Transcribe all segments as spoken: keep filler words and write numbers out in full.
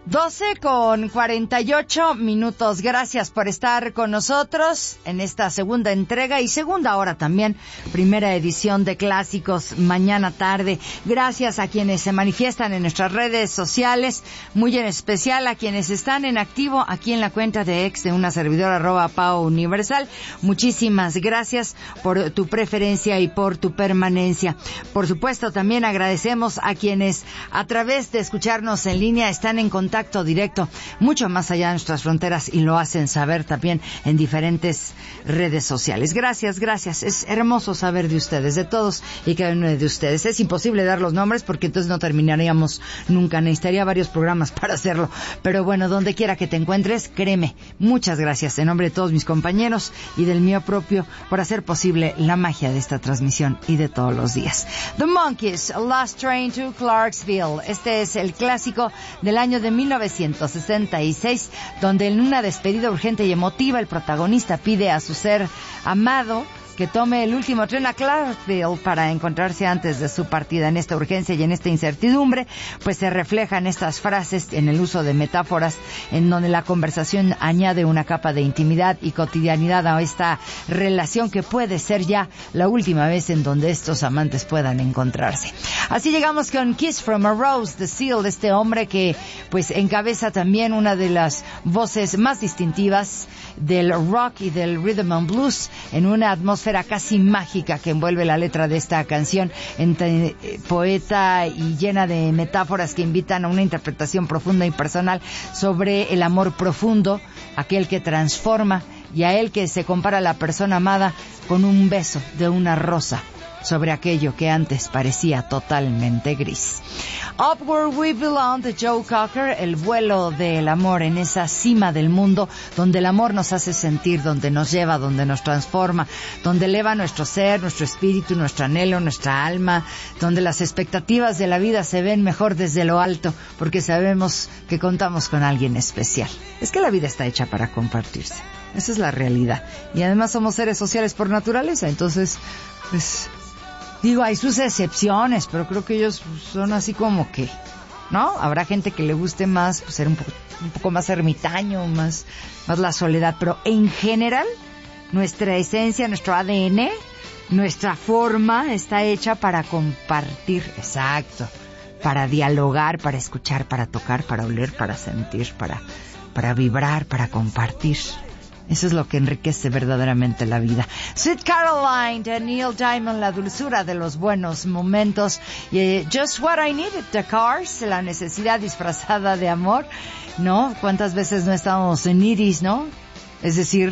doce con cuarenta y ocho minutos. Gracias por estar con nosotros en esta segunda entrega y segunda hora también, primera edición de Clásicos mañana tarde. Gracias a quienes se manifiestan en nuestras redes sociales, muy en especial a quienes están en activo aquí en la cuenta de ex de una servidora arroba Pao Universal. Muchísimas gracias por tu preferencia y por tu permanencia. Por supuesto, también agradecemos a quienes a través de escucharnos en línea están en contacto directo, mucho más allá de nuestras fronteras y lo hacen saber también en diferentes redes sociales. Gracias, gracias. Es hermoso saber de ustedes, de todos y cada uno de ustedes. Es imposible dar los nombres porque entonces no terminaríamos nunca. Necesitaría varios programas para hacerlo. Pero bueno, donde quiera que te encuentres, créeme, muchas gracias en nombre de todos mis compañeros y del mío propio por hacer posible la magia de esta transmisión y de todos los días. The Monkees, Last Train to Clarksville. Este es el clásico del año de mil novecientos sesenta y seis, donde en una despedida urgente y emotiva el protagonista pide a su ser amado que tome el último tren a Clarksville para encontrarse antes de su partida. En esta urgencia y en esta incertidumbre, pues se reflejan estas frases en el uso de metáforas en donde la conversación añade una capa de intimidad y cotidianidad a esta relación que puede ser ya la última vez en donde estos amantes puedan encontrarse. Así llegamos con Kiss from a Rose, The Seal, este hombre que pues encabeza también una de las voces más distintivas del rock y del rhythm and blues en una atmósfera casi mágica que envuelve la letra de esta canción, entre poeta y llena de metáforas que invitan a una interpretación profunda y personal sobre el amor profundo, aquel que transforma, y a él que se compara a la persona amada con un beso de una rosa sobre aquello que antes parecía totalmente gris. Up Where We Belong de Joe Cocker, el vuelo del amor en esa cima del mundo donde el amor nos hace sentir, donde nos lleva, donde nos transforma, donde eleva nuestro ser, nuestro espíritu, nuestro anhelo, nuestra alma, donde las expectativas de la vida se ven mejor desde lo alto porque sabemos que contamos con alguien especial. Es que la vida está hecha para compartirse, esa es la realidad, y además somos seres sociales por naturaleza, entonces pues digo, hay sus excepciones, pero creo que ellos son así como que, ¿no? Habrá gente que le guste más pues, ser un poco, un poco más ermitaño, más, más la soledad, pero en general nuestra esencia, nuestro A D N, nuestra forma está hecha para compartir, exacto, para dialogar, para escuchar, para tocar, para oler, para sentir, para, para vibrar, para compartir. Eso es lo que enriquece verdaderamente la vida. Sweet Caroline de Neil Diamond, la dulzura de los buenos momentos. Y eh, Just What I Needed, The Cars, la necesidad disfrazada de amor, ¿no? ¿Cuántas veces no estamos en iris, no? Es decir,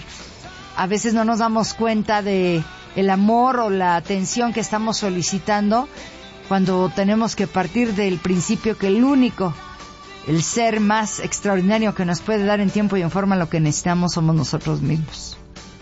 a veces no nos damos cuenta de el amor o la atención que estamos solicitando cuando tenemos que partir del principio que el único, el ser más extraordinario que nos puede dar en tiempo y en forma lo que necesitamos somos nosotros mismos.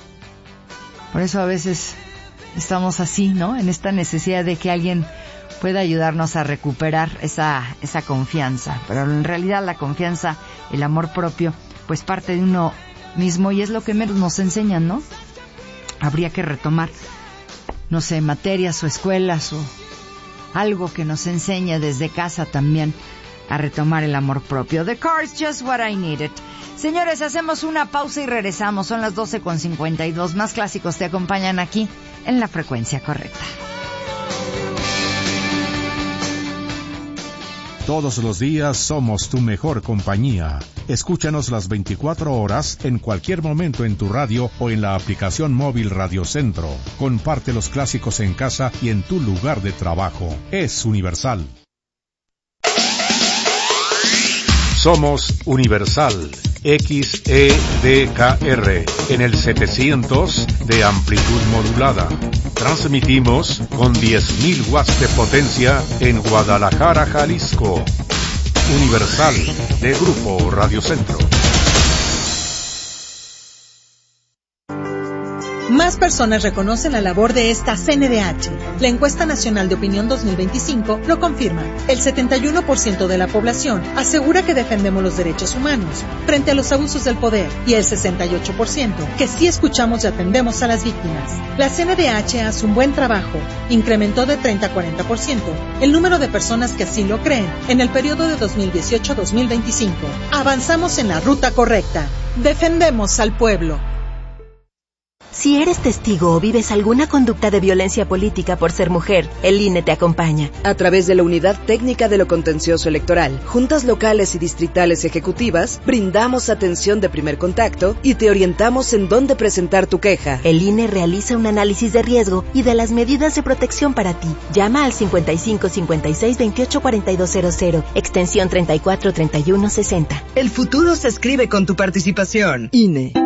Por eso a veces estamos así, ¿no? En esta necesidad de que alguien pueda ayudarnos a recuperar esa, esa confianza. Pero en realidad la confianza, el amor propio, pues parte de uno mismo y es lo que menos nos enseñan, ¿no? Habría que retomar, no sé, materias o escuelas o algo que nos enseñe desde casa también a retomar el amor propio. The Cars, Just What I Needed. Señores, hacemos una pausa y regresamos. Son las doce con cincuenta y dos. Más clásicos te acompañan aquí en la frecuencia correcta. Todos los días somos tu mejor compañía. Escúchanos las veinticuatro horas en cualquier momento en tu radio o en la aplicación móvil Radio Centro. Comparte los clásicos en casa y en tu lugar de trabajo. Es Universal. Somos Universal, X E D K R, en el setecientos de amplitud modulada. Transmitimos con diez mil watts de potencia en Guadalajara, Jalisco. Universal, de Grupo Radio Centro. Más personas reconocen la labor de esta C N D H. La encuesta nacional de opinión dos mil veinticinco lo confirma. El setenta y uno por ciento de la población asegura que defendemos los derechos humanos frente a los abusos del poder y el sesenta y ocho por ciento que sí escuchamos y atendemos a las víctimas. La C N D H hace un buen trabajo. Incrementó de treinta a cuarenta por ciento el número de personas que así lo creen en el periodo de dos mil dieciocho a dos mil veinticinco. Avanzamos en la ruta correcta. Defendemos al pueblo. Si eres testigo o vives alguna conducta de violencia política por ser mujer, el I N E te acompaña. A través de la Unidad Técnica de lo Contencioso Electoral, juntas locales y distritales ejecutivas, brindamos atención de primer contacto y te orientamos en dónde presentar tu queja. El I N E realiza un análisis de riesgo y de las medidas de protección para ti. Llama al cincuenta y cinco cincuenta y seis veintiocho cuarenta y dos cero cero, extensión treinta y cuatro treinta y uno sesenta. El futuro se escribe con tu participación. I N E.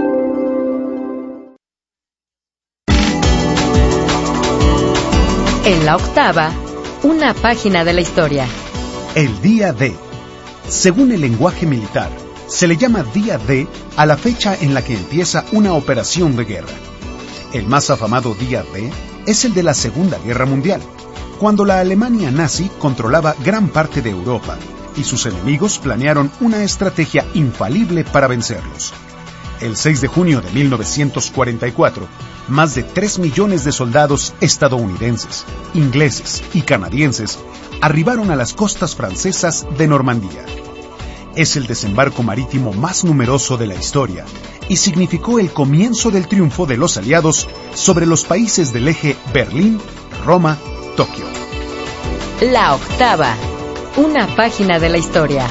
En la octava, una página de la historia. El día D. Según el lenguaje militar, se le llama día D a la fecha en la que empieza una operación de guerra. El más afamado día D es el de la Segunda Guerra Mundial, cuando la Alemania nazi controlaba gran parte de Europa y sus enemigos planearon una estrategia infalible para vencerlos. El seis de junio de mil novecientos cuarenta y cuatro, más de tres millones de soldados estadounidenses, ingleses y canadienses arribaron a las costas francesas de Normandía. Es el desembarco marítimo más numeroso de la historia y significó el comienzo del triunfo de los aliados sobre los países del eje Berlín, Roma, Tokio. La octava, una página de la historia.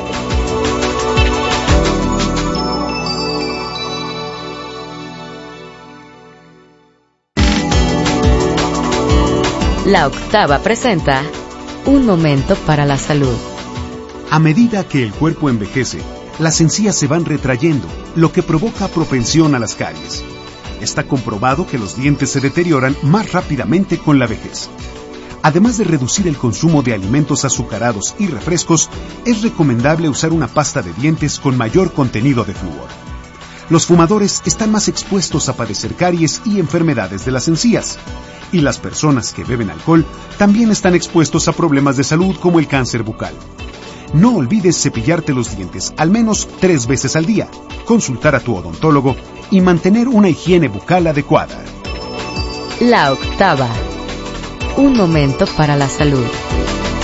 La octava presenta un momento para la salud. A medida que el cuerpo envejece, las encías se van retrayendo, lo que provoca propensión a las caries. Está comprobado que los dientes se deterioran más rápidamente con la vejez. Además de reducir el consumo de alimentos azucarados y refrescos, es recomendable usar una pasta de dientes con mayor contenido de flúor. Los fumadores están más expuestos a padecer caries y enfermedades de las encías. Y las personas que beben alcohol también están expuestos a problemas de salud como el cáncer bucal. No olvides cepillarte los dientes al menos tres veces al día, consultar a tu odontólogo y mantener una higiene bucal adecuada. La octava, un momento para la salud.